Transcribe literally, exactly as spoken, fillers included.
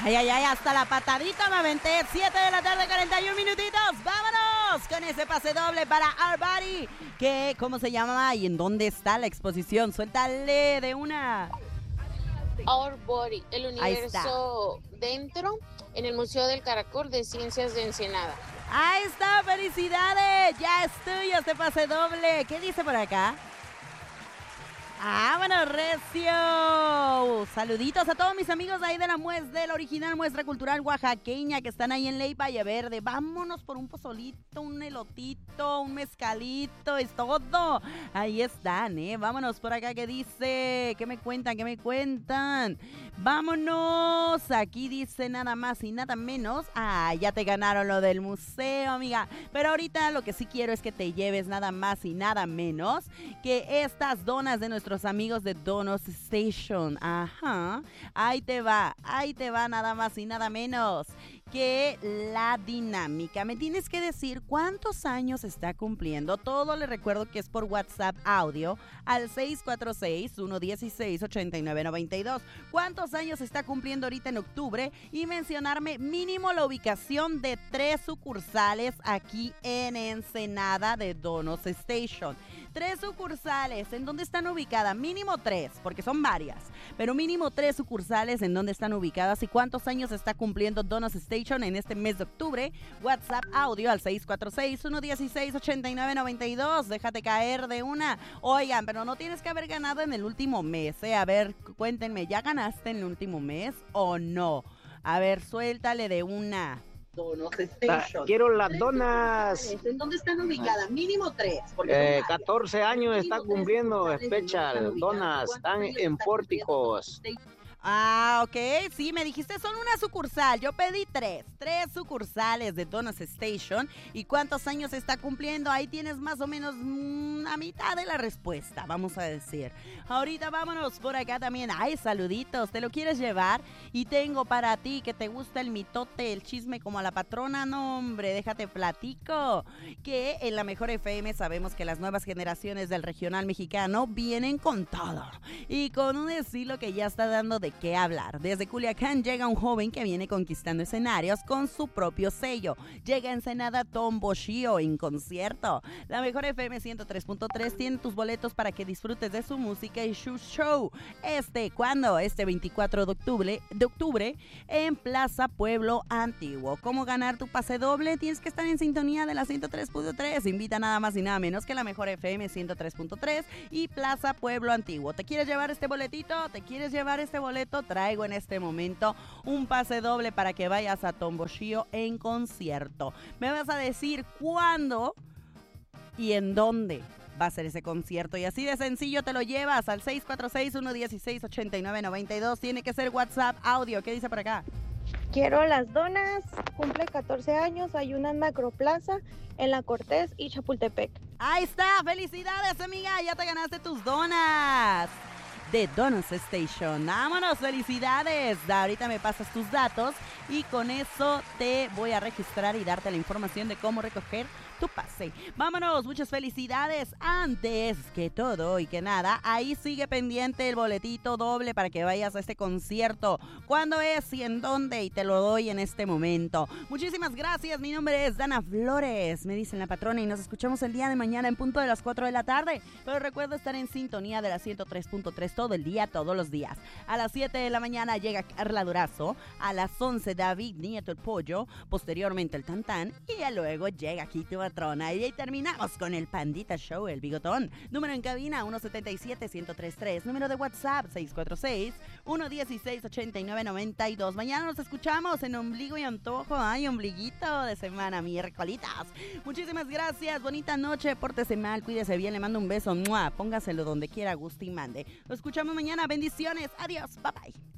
Ay, ay, ay, hasta la patadita me aventé. siete de la tarde, cuarenta y un minutitos. ¡Vámonos! Con ese pase doble para Our Body. ¿Qué? ¿Cómo se llama? ¿Y en dónde está la exposición? Suéltale de una. Our Body, el universo dentro, en el Museo del Caracol de Ciencias de Ensenada. Ahí está, felicidades. Ya es tuyo este pase doble. ¿Qué dice por acá? ¡Vámonos, recio! Saluditos a todos mis amigos ahí de la muestra, de la original muestra cultural oaxaqueña que están ahí en Ley Valle Verde. Vámonos por un pozolito, un elotito, un mezcalito, es todo. Ahí están, ¿eh? Vámonos por acá, ¿qué dice? ¿Qué me cuentan? ¿Qué me cuentan? Vámonos. Aquí dice nada más y nada menos. Ah, ya te ganaron lo del museo, amiga. Pero ahorita lo que sí quiero es que te lleves nada más y nada menos que estas donas de nuestros amigos de Donos Station. Ajá. Ahí te va, ahí te va nada más y nada menos que la dinámica. Me tienes que decir cuántos años está cumpliendo. Todo le recuerdo que es por WhatsApp audio al seis cuatro seis, uno uno seis, ocho nueve nueve dos. ¿Cuántos años está cumpliendo ahorita en octubre? Y mencionarme mínimo la ubicación de tres sucursales aquí en Ensenada de Donos Station. Tres sucursales. ¿En dónde están ubicadas? Mínimo tres, porque son varias. Pero mínimo tres sucursales en dónde están ubicadas y cuántos años está cumpliendo Donos Station en este mes de octubre. WhatsApp audio al seis cuatro seis, uno uno seis, ocho nueve nueve dos. Déjate caer de una. Oigan, pero no tienes que haber ganado en el último mes, ¿eh? A ver, cuéntenme, ¿ya ganaste en el último mes o no? A ver, suéltale de una. Donos Station. Ah, quiero las donas. ¿En dónde están ubicadas? Mínimo tres. Eh, catorce años está cumpliendo Special. Donas están en Pórticos. Ah, ok, sí, me dijiste solo una sucursal, yo pedí tres, tres sucursales de Donos Station. ¿Y cuántos años está cumpliendo? Ahí tienes más o menos mmm, a mitad de la respuesta, vamos a decir. Ahorita vámonos por acá también, ay, saluditos, ¿te lo quieres llevar? Y tengo para ti que te gusta el mitote, el chisme como a la patrona, no hombre, déjate platico. Que en la Mejor F M sabemos que las nuevas generaciones del regional mexicano vienen con todo. Y con un estilo que ya está dando de qué hablar. Desde Culiacán llega un joven que viene conquistando escenarios con su propio sello. Llega a Ensenada Tombo Shio en concierto. La Mejor F M ciento tres punto tres tiene tus boletos para que disfrutes de su música y su show. Este, ¿cuándo? Este veinticuatro de octubre, de octubre en Plaza Pueblo Antiguo. ¿Cómo ganar tu pase doble? Tienes que estar en sintonía de la ciento tres punto tres. Invita nada más y nada menos que la Mejor F M ciento tres punto tres y Plaza Pueblo Antiguo. ¿Te quieres llevar este boletito? ¿Te quieres llevar este boleto? Traigo en este momento un pase doble para que vayas a Tombo Shio en concierto. Me vas a decir cuándo y en dónde va a ser ese concierto. Y así de sencillo te lo llevas al seis cuatro seis, uno uno seis, ocho nueve nueve dos. Tiene que ser WhatsApp audio. ¿Qué dice por acá? Quiero las donas. Cumple catorce años. Hay una en Macroplaza, en La Cortés y Chapultepec. Ahí está. Felicidades, amiga. Ya te ganaste tus donas de Donos Station. Vámonos, felicidades. Ahorita me pasas tus datos y con eso te voy a registrar y darte la información de cómo recoger tu pase. Vámonos, muchas felicidades. Antes que todo y que nada, ahí sigue pendiente el boletito doble para que vayas a este concierto. ¿Cuándo es y en dónde? Y te lo doy en este momento. Muchísimas gracias. Mi nombre es Dana Flores, me dicen la patrona, y nos escuchamos el día de mañana en punto de las cuatro de la tarde. Pero recuerda estar en sintonía de la ciento tres punto tres todo el día, todos los días. A las siete de la mañana llega Carla Durazo, a las once David Nieto el Pollo, posteriormente el Tantán, y ya luego llega aquí tu patrona. Y ahí terminamos con el Pandita Show, el Bigotón. Número en cabina uno siete siete, uno cero tres tres. Número de WhatsApp seis cuatro seis, uno uno seis, ocho nueve nueve dos. Mañana nos escuchamos en Ombligo y Antojo. Ay, ombliguito de semana, miércolitas. Muchísimas gracias, bonita noche, pórtese mal, cuídese bien, le mando un beso. ¡Mua! Póngaselo donde quiera, guste y mande. Lo escuchamos mañana, bendiciones, adiós, bye bye.